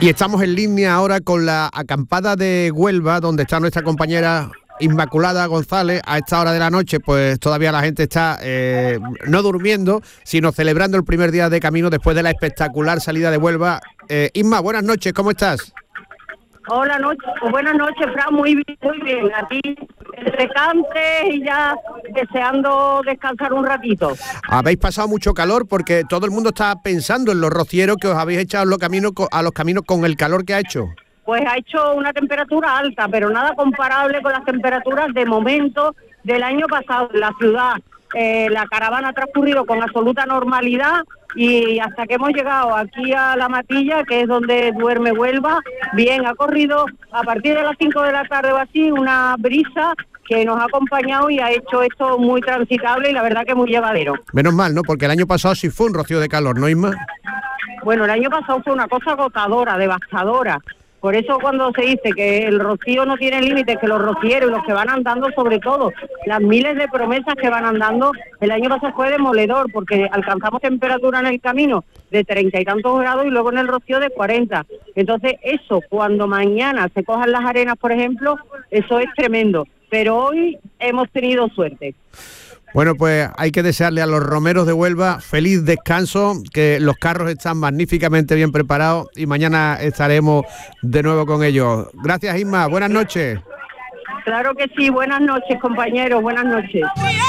Y estamos en línea ahora con la acampada de Huelva, donde está nuestra compañera Inmaculada González. A esta hora de la noche, pues todavía la gente está no durmiendo, sino celebrando el primer día de camino después de la espectacular salida de Huelva. Inma, buenas noches, ¿cómo estás? Hola, buenas noches, Fran, muy bien, aquí entre cantes y ya deseando descansar un ratito. Habéis pasado mucho calor porque todo el mundo está pensando en los rocieros que os habéis echado a los caminos con el calor que ha hecho. Pues ha hecho una temperatura alta, pero nada comparable con las temperaturas de momento del año pasado en la ciudad. La caravana ha transcurrido con absoluta normalidad y hasta que hemos llegado aquí a La Matilla, que es donde duerme Huelva, bien, ha corrido a partir de las 5 de la tarde o así una brisa que nos ha acompañado y ha hecho esto muy transitable y la verdad que muy llevadero. Menos mal, ¿no? Porque el año pasado sí fue un rocío de calor, ¿no, Inma? Bueno, el año pasado fue una cosa agotadora, devastadora. Por eso cuando se dice que el rocío no tiene límites, que los rocieros y los que van andando, sobre todo, las miles de promesas que van andando, el año pasado fue demoledor, porque alcanzamos temperatura en el camino de 30 y tantos grados y luego en el rocío de 40. Entonces eso, cuando mañana se cojan las arenas, por ejemplo, eso es tremendo. Pero hoy hemos tenido suerte. Bueno, pues hay que desearle a los romeros de Huelva feliz descanso, que los carros están magníficamente bien preparados y mañana estaremos de nuevo con ellos. Gracias, Isma. Buenas noches. Claro que sí. Buenas noches, compañeros. Buenas noches.